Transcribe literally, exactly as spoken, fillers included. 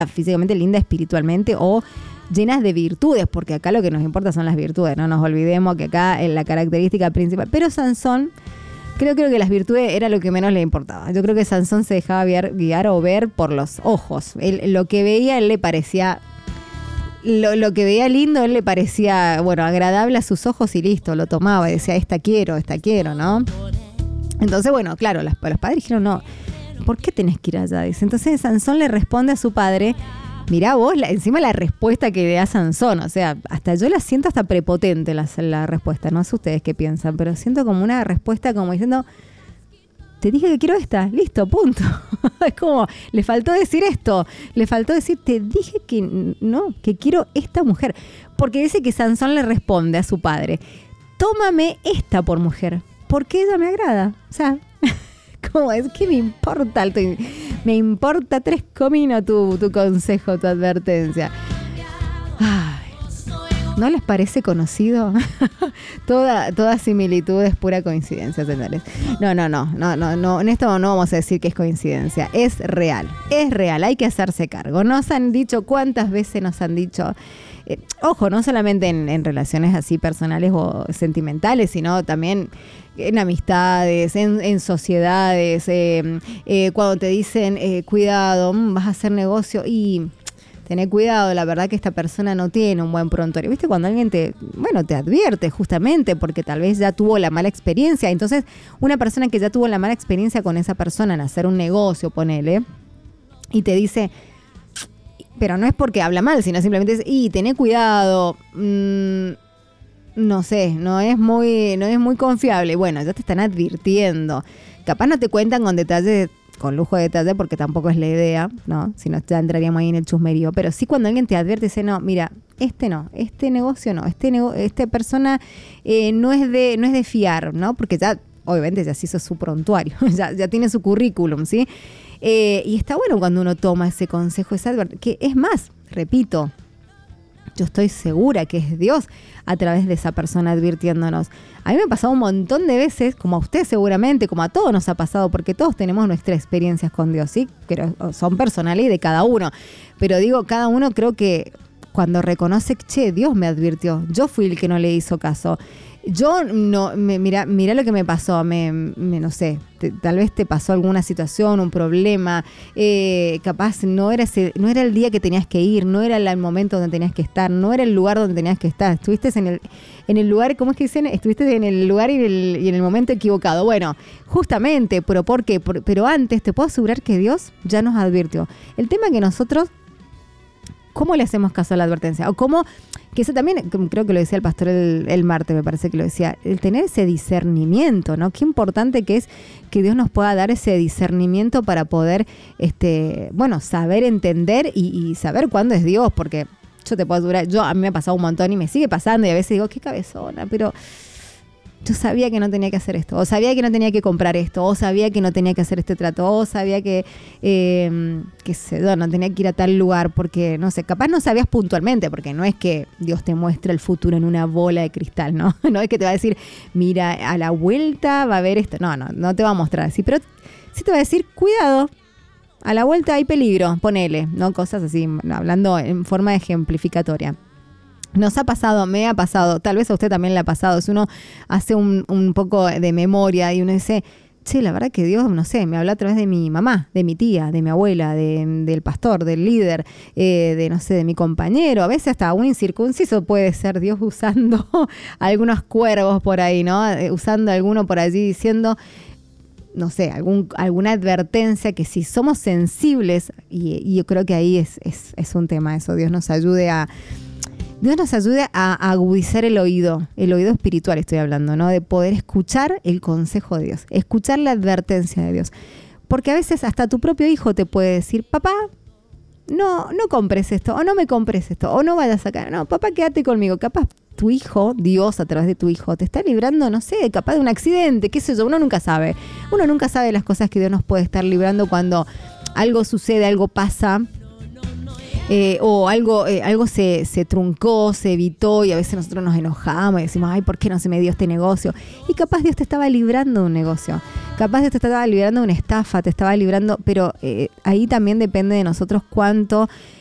físicamente linda espiritualmente o llenas de virtudes, porque acá lo que nos importa son las virtudes, no nos olvidemos que acá es la característica principal. Pero Sansón, creo, creo que las virtudes era lo que menos le importaba. Yo creo que Sansón se dejaba guiar, guiar o ver por los ojos. Él, lo que veía, él le parecía... Lo, lo que veía lindo, él le parecía, bueno, agradable a sus ojos y listo, lo tomaba y decía, esta quiero, esta quiero, ¿no? Entonces, bueno, claro, los, los padres dijeron, no, ¿por qué tenés que ir allá? Dice. Entonces Sansón le responde a su padre, mirá vos, la, encima la respuesta que le da Sansón, o sea, hasta yo la siento hasta prepotente la, la respuesta, no sé ustedes qué piensan, pero siento como una respuesta como diciendo, te dije que quiero esta, listo, punto. Es como, le faltó decir esto, le faltó decir, te dije que no, que quiero esta mujer. Porque dice que Sansón le responde a su padre, tómame esta por mujer, porque ella me agrada. O sea, como es que me importa, me importa tres cominos tu, tu consejo, tu advertencia. Ay. ¿No les parece conocido? toda, toda similitud es pura coincidencia, señores. No, no, no, no, no, no, en esto no vamos a decir que es coincidencia, es real, es real, hay que hacerse cargo. Nos han dicho, ¿cuántas veces nos han dicho? Eh, ojo, no solamente en, en relaciones así personales o sentimentales, sino también en amistades, en, en sociedades, eh, eh, cuando te dicen, eh, cuidado, vas a hacer negocio y... Tené cuidado, la verdad que esta persona no tiene un buen prontuario. ¿Viste? Cuando alguien te, bueno, te advierte justamente porque tal vez ya tuvo la mala experiencia. Entonces, una persona que ya tuvo la mala experiencia con esa persona en hacer un negocio, ponele, y te dice, pero no es porque habla mal, sino simplemente dice, y tené cuidado, mmm, no sé, no es muy, no es muy confiable. Bueno, ya te están advirtiendo. Capaz no te cuentan con detalles, con lujo de detalle, porque tampoco es la idea, ¿no? Si no, ya entraríamos ahí en el chusmerío. Pero sí cuando alguien te advierte, dice, no, mira, este no, este negocio no, este nego- esta persona eh, no es de no es de fiar, ¿no? Porque ya, obviamente, ya se hizo su prontuario, ya, ya tiene su currículum, ¿sí? Eh, y está bueno cuando uno toma ese consejo, esa adver- que es más, repito, yo estoy segura que es Dios a través de esa persona advirtiéndonos. A mí me ha pasado un montón de veces, como a usted seguramente, como a todos nos ha pasado, porque todos tenemos nuestras experiencias con Dios, ¿sí? Pero son personales de cada uno. Pero digo, cada uno creo que cuando reconoce, che, Dios me advirtió, yo fui el que no le hizo caso. Yo no, me, mira, mira lo que me pasó, me, me no sé, te, tal vez te pasó alguna situación, un problema, eh, capaz no era ese, no era el día que tenías que ir, no era el momento donde tenías que estar, no era el lugar donde tenías que estar, estuviste en el, en el lugar, ¿cómo es que dicen? Estuviste en el lugar y en el, y en el momento equivocado. Bueno, justamente, pero ¿por qué? Por, pero antes te puedo asegurar que Dios ya nos advirtió. El tema es que nosotros, ¿cómo le hacemos caso a la advertencia? O cómo, que eso también, creo que lo decía el pastor el, el martes, me parece que lo decía, el tener ese discernimiento, ¿no? Qué importante que es que Dios nos pueda dar ese discernimiento para poder, este, bueno, saber entender y, y saber cuándo es Dios, porque yo te puedo asegurar, yo a mí me ha pasado un montón y me sigue pasando y a veces digo, qué cabezona, pero yo sabía que no tenía que hacer esto, o sabía que no tenía que comprar esto, o sabía que no tenía que hacer este trato, o sabía que, eh, que sé, no, no tenía que ir a tal lugar, porque, no sé, capaz no sabías puntualmente, porque no es que Dios te muestre el futuro en una bola de cristal, ¿no? No es que te va a decir, mira, a la vuelta va a haber esto, no, no, no te va a mostrar así, pero sí te va a decir, cuidado, a la vuelta hay peligro, ponele, ¿no? Cosas así, hablando en forma ejemplificatoria. Nos ha pasado, me ha pasado, tal vez a usted también le ha pasado, si uno hace un, un poco de memoria y uno dice, che, la verdad que Dios, no sé, me habla a través de mi mamá, de mi tía, de mi abuela, de, del pastor, del líder, eh, de, no sé, de mi compañero, a veces hasta un incircunciso puede ser Dios usando algunos cuervos por ahí, ¿no? Usando alguno por allí diciendo, no sé, algún, alguna advertencia que si somos sensibles, y, y yo creo que ahí es, es, es un tema eso, Dios nos ayude a... Dios nos ayude a agudizar el oído, el oído espiritual estoy hablando, ¿no? De poder escuchar el consejo de Dios, escuchar la advertencia de Dios. Porque a veces hasta tu propio hijo te puede decir, papá, no, no compres esto, o no me compres esto, o no vayas acá. No, papá, quédate conmigo. Capaz tu hijo, Dios a través de tu hijo, te está librando, no sé, capaz de un accidente, qué sé yo, uno nunca sabe. Uno nunca sabe las cosas que Dios nos puede estar librando cuando algo sucede, algo pasa. Eh, o algo, eh, algo se, se truncó, se evitó y a veces nosotros nos enojamos y decimos, ay, ¿por qué no se me dio este negocio? Y capaz Dios te estaba librando de un negocio. capaz te estaba librando de una estafa, te estaba librando, pero eh, ahí también depende de nosotros cuánto